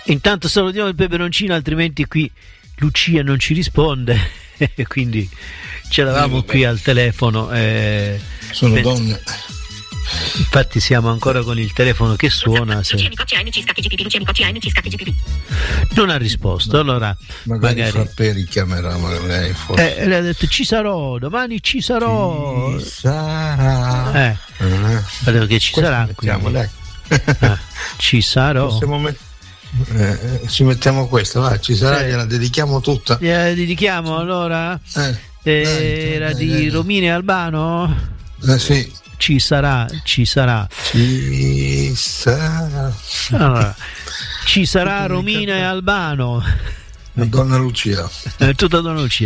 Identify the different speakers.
Speaker 1: Intanto salutiamo il peperoncino, altrimenti qui Lucia non ci risponde, quindi ce l'avamo qui al telefono.
Speaker 2: Sono donne.
Speaker 1: Infatti siamo ancora con il telefono che suona. Non ha risposto, allora
Speaker 2: magari Frappè richiamerà lei.
Speaker 1: Lei ha detto ci sarò, domani ci sarò.
Speaker 2: Ci sarà.
Speaker 1: Vedo che ci sarà. Ci sarò.
Speaker 2: Ci mettiamo questa, va, ci sarà, gliela dedichiamo tutta.
Speaker 1: Gliela dedichiamo allora? Era di Romina e Albano?
Speaker 2: Sì.
Speaker 1: Ci sarà. Allora, ci sarà Romina e Albano.
Speaker 2: Donna Lucia.
Speaker 1: Tutta Donna Lucia.